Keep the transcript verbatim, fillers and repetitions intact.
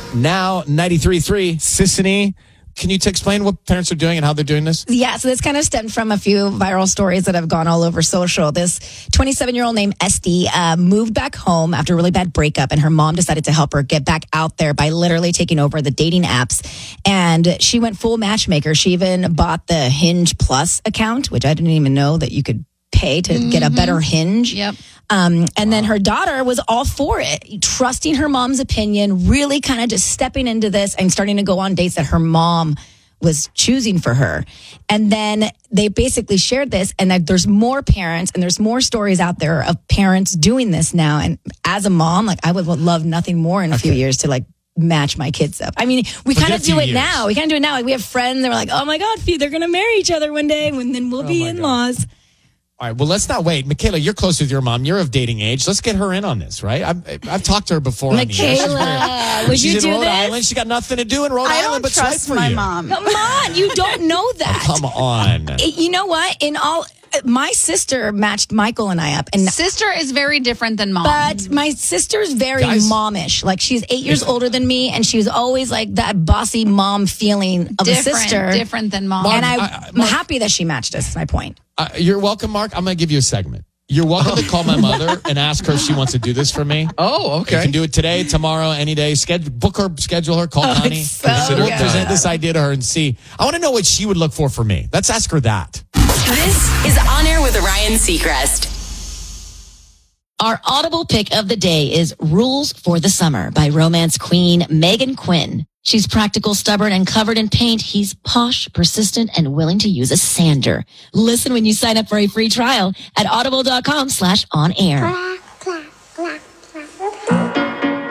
Now, ninety-three point three, Sissany. Can you t- explain what parents are doing and how they're doing this? Yeah, so this kind of stemmed from a few viral stories that have gone all over social. This twenty-seven-year-old named Esty uh, moved back home after a really bad breakup, and her mom decided to help her get back out there by literally taking over the dating apps. And she went full matchmaker. She even bought the Hinge Plus account, which I didn't even know that you could pay to mm-hmm. get a better Hinge. Yep. Um, and wow. then her daughter was all for it, trusting her mom's opinion, really kind of just stepping into this and starting to go on dates that her mom was choosing for her. And then they basically shared this, and that there's more parents and there's more stories out there of parents doing this now. And as a mom, like I would love nothing more in a okay. few years to like match my kids up. I mean, we kind of do it years. now. We kind of do it now. Like we have friends that are like, oh my God, they're going to marry each other one day, and then we'll oh be in-laws. God. All right, well, let's not wait. Michaela, you're close with your mom. You're of dating age. Let's get her in on this, right? I've, I've talked to her before. Michaela, would She's you in do Rhode this? Island. She got nothing to do in Rhode I Island but trust swipe for my you. mom. Come on, you don't know that. Oh, come on. You know what? In all, my sister matched Michael and I up, and sister is very different than mom. But my sister's very Guys, momish. Like she's eight years older than me, and she was always like that bossy mom feeling of different, a sister, different than mom. Mark, and I, I, I'm happy that she matched us. Is my point. Uh, you're welcome, Mark. I'm going to give you a segment. You're welcome to call my mother and ask her if she wants to do this for me. Oh, okay. You can do it today, tomorrow, any day. Schedule, book her, schedule her, call oh, Connie. So we'll good. present this idea to her and see. I want to know what she would look for for me. Let's ask her that. This is On Air with Ryan Seacrest. Our Audible pick of the day is Rules for the Summer by romance queen Megan Quinn. She's practical, stubborn, and covered in paint. He's posh, persistent, and willing to use a sander. Listen when you sign up for a free trial at audible.com slash on air.